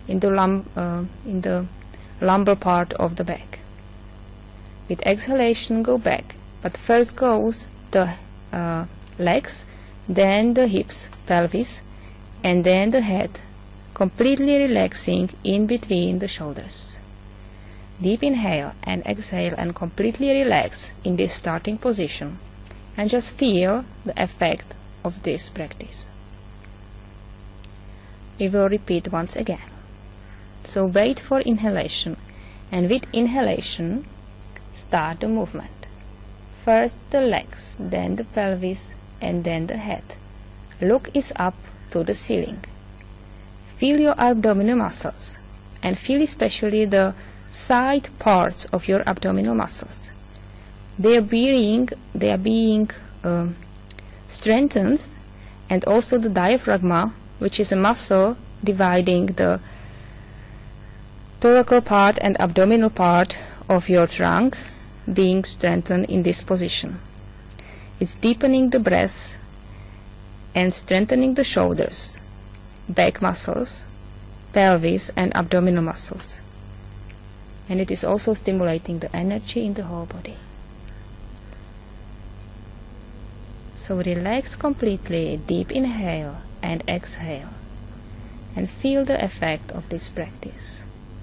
in the lumbar part of the back. With exhalation, go back, but first goes the legs, then the hips, pelvis, and then the head, completely relaxing in between the shoulders. Deep inhale and exhale and completely relax in this starting position, and just feel the effect of this practice. We will repeat once again. So wait for inhalation, and with inhalation start the movement. First the legs, then the pelvis, and then the head. Look is up to the ceiling. Feel your abdominal muscles, and feel especially the side parts of your abdominal muscles. They are being strengthened, and also the diaphragm, which is a muscle dividing the thoracic part and abdominal part of your trunk, being strengthened in this position. It's deepening the breath and strengthening the shoulders, back muscles, pelvis and abdominal muscles. And it is also stimulating the energy in the whole body. So relax completely, deep inhale and exhale, and feel the effect of this practice.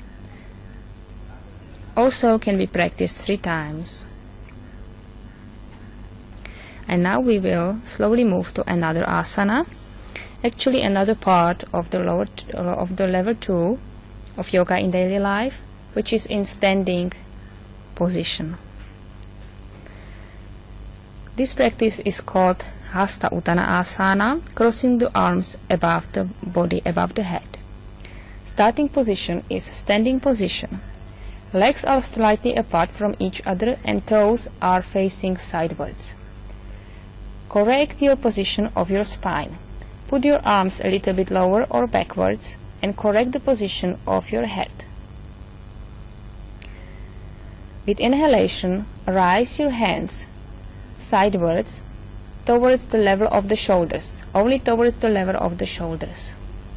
Also can be practiced 3 times. And now we will slowly move to another asana, actually another part of the level 2 of yoga in daily life, which is in standing position. This practice is called Hasta Uttana Asana, crossing the arms above the body, above the head. Starting position is standing position. Legs are slightly apart from each other and toes are facing sideways. Correct your position of your spine. Put your arms a little bit lower or backwards and correct the position of your head. With inhalation, raise your hands sidewards towards the level of the shoulders, only towards the level of the shoulders.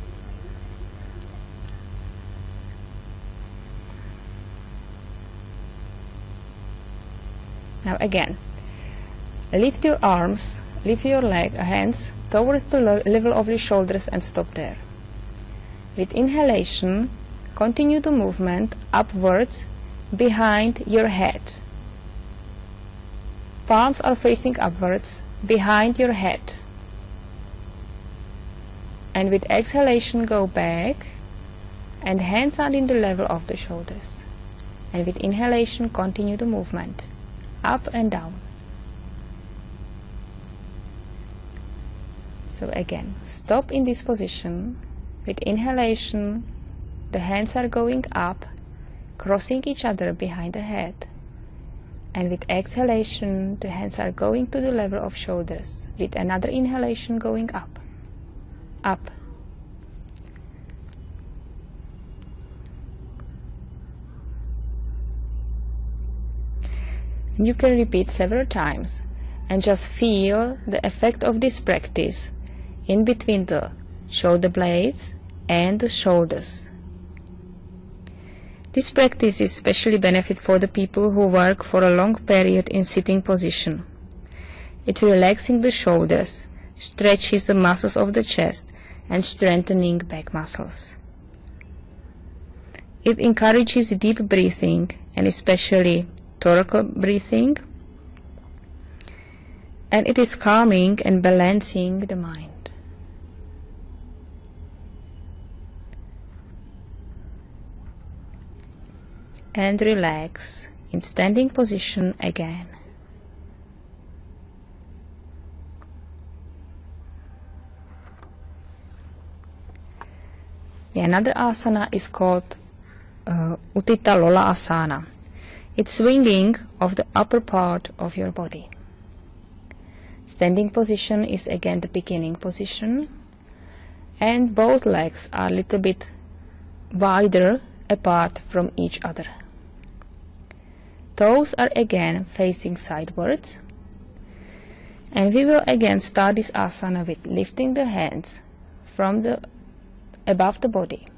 Now again, lift your arms, lift your hands towards the level of your shoulders and stop there. With inhalation, continue the movement upwards behind your head. Palms are facing upwards behind your head. And with exhalation, go back, and hands are in the level of the shoulders. And with inhalation, continue the movement up and down. So again, stop in this position. With inhalation, the hands are going up, crossing each other behind the head. And with exhalation, the hands are going to the level of shoulders. With another inhalation, going up, up. You can repeat several times and just feel the effect of this practice in between the shoulder blades and the shoulders. This practice is especially benefit for the people who work for a long period in sitting position. It relaxing the shoulders, stretches the muscles of the chest and strengthening back muscles. It encourages deep breathing and especially thoracic breathing, and it is calming and balancing the mind. And relax in standing position again. Another asana is called Utthita Lola Asana. It's swinging of the upper part of your body. Standing position is again the beginning position, and both legs are a little bit wider apart from each other. Toes are again facing sidewards, and we will again start this asana with lifting the hands from above the body.